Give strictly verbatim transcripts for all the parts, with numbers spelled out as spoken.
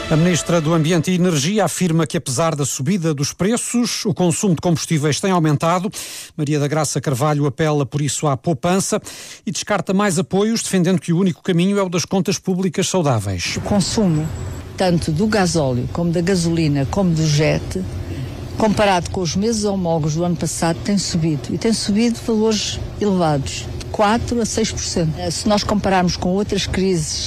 A Ministra do Ambiente e Energia afirma que, apesar da subida dos preços, o consumo de combustíveis tem aumentado. Maria da Graça Carvalho apela, por isso, à poupança e descarta mais apoios, defendendo que o único caminho é o das contas públicas saudáveis. O consumo, tanto do gasóleo, como da gasolina, como do jet, comparado com os meses homólogos do ano passado, tem subido. E tem subido valores elevados, de quatro a seis por cento. Se nós compararmos com outras crises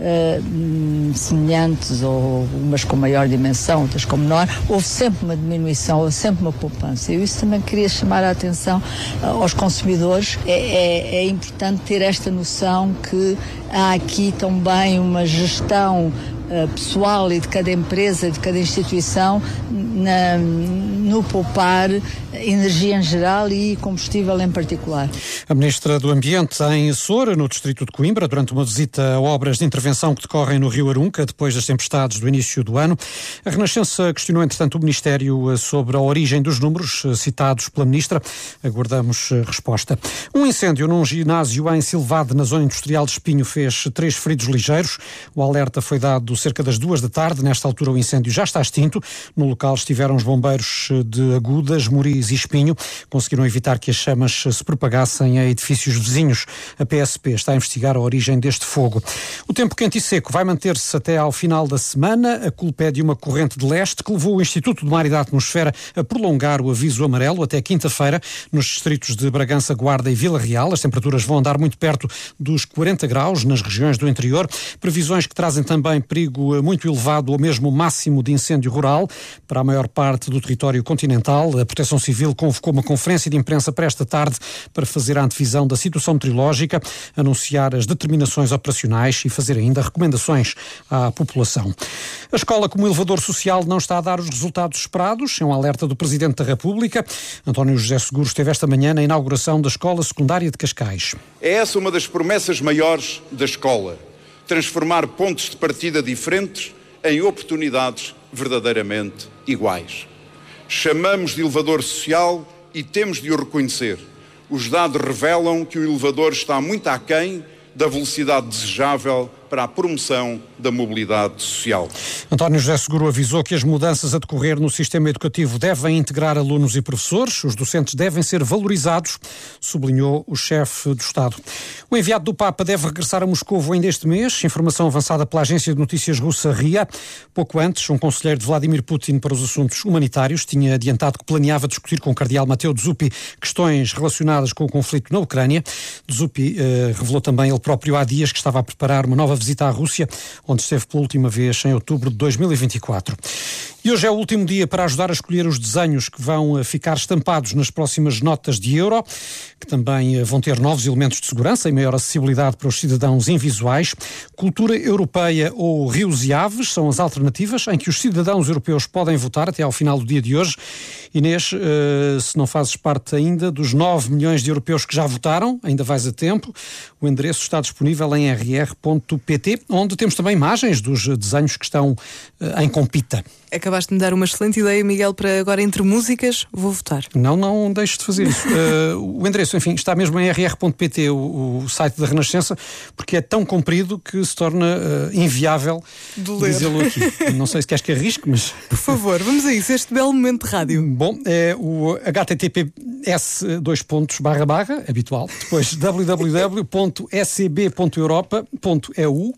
uh, semelhantes, ou umas com maior dimensão, outras com menor, houve sempre uma diminuição, houve sempre uma poupança. Eu isso também queria chamar a atenção uh, aos consumidores. É, é, é importante ter esta noção que há aqui também uma gestão Uh, pessoal e de cada empresa, de cada instituição, na, no poupar energia em geral e combustível em particular. A Ministra do Ambiente em Açores, no distrito de Coimbra, durante uma visita a obras de intervenção que decorrem no Rio Arunca, depois das tempestades do início do ano. A Renascença questionou, entretanto, o Ministério sobre a origem dos números citados pela Ministra. Aguardamos resposta. Um incêndio num ginásio em Silvade, na zona industrial de Espinho, fez três feridos ligeiros. O alerta foi dado cerca das duas da tarde. Nesta altura o incêndio já está extinto. No local estiveram os bombeiros de Agudas, Moriz e Espinho. Conseguiram evitar que as chamas se propagassem a edifícios vizinhos. A P S P está a investigar a origem deste fogo. O tempo quente e seco vai manter-se até ao final da semana. A culpa é de uma corrente de leste que levou o Instituto do Mar e da Atmosfera a prolongar o aviso amarelo até quinta-feira nos distritos de Bragança, Guarda e Vila Real. As temperaturas vão andar muito perto dos quarenta graus nas regiões do interior. Previsões que trazem também perigo muito elevado ou mesmo máximo de incêndio rural para a maior parte do território continental. A Proteção Civil convocou uma conferência de imprensa para esta tarde para fazer a antevisão da situação meteorológica, anunciar as determinações operacionais e fazer ainda recomendações à população. A escola como elevador social não está a dar os resultados esperados, é um alerta do Presidente da República. António José Seguro esteve esta manhã na inauguração da Escola Secundária de Cascais. É essa uma das promessas maiores da escola. Transformar pontos de partida diferentes em oportunidades verdadeiramente iguais. Chamamos de elevador social e temos de o reconhecer. Os dados revelam que o elevador está muito aquém da velocidade desejável para a promoção da mobilidade social. António José Seguro avisou que as mudanças a decorrer no sistema educativo devem integrar alunos e professores, os docentes devem ser valorizados, sublinhou o chefe do Estado. O enviado do Papa deve regressar a Moscovo ainda este mês, informação avançada pela agência de notícias russa R I A. Pouco antes, um conselheiro de Vladimir Putin para os assuntos humanitários tinha adiantado que planeava discutir com o cardeal Mateo Zuppi questões relacionadas com o conflito na Ucrânia. Zuppi eh, revelou também ele próprio há dias que estava a preparar uma nova visita à Rússia, onde esteve pela última vez em outubro de dois mil e vinte e quatro. E hoje é o último dia para ajudar a escolher os desenhos que vão ficar estampados nas próximas notas de euro, que também vão ter novos elementos de segurança e maior acessibilidade para os cidadãos invisuais. Cultura europeia ou rios e aves são as alternativas em que os cidadãos europeus podem votar até ao final do dia de hoje. Inês, uh, se não fazes parte ainda dos nove milhões de europeus que já votaram, ainda vais a tempo. O endereço está disponível em r r ponto p t, onde temos também imagens dos desenhos que estão uh, em compita. Acabaste de me dar uma excelente ideia, Miguel, para agora entre músicas, vou votar. Não, não deixes de fazer isso. uh, o endereço, enfim, está mesmo em r r ponto p t, o, o site da Renascença, porque é tão comprido que se torna uh, inviável dizê-lo aqui. Não sei se queres que arrisque, mas... Por favor, vamos a isso, este belo momento de rádio. Bom, é o h t t p s dois pontos barra barra, habitual, depois w w w ponto s c b ponto europa ponto e u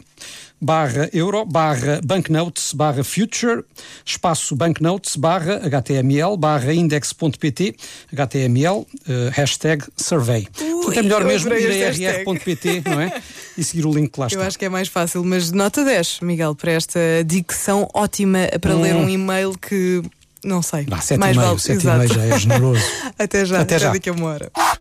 barra euro, barra banknotes, barra future, espaço banknotes, barra html, barra index.pt, html, uh, hashtag survey. Ui, Portanto, é melhor mesmo ir a r r ponto p t, não é? E seguir o link que lá está. Eu acho que é mais fácil, mas nota dez, Miguel, para esta dicção ótima para hum. ler um e-mail que, não sei, Dá, sete mais e meio, vale. sete e meio já é generoso. Até já, até, até já. daqui a uma hora.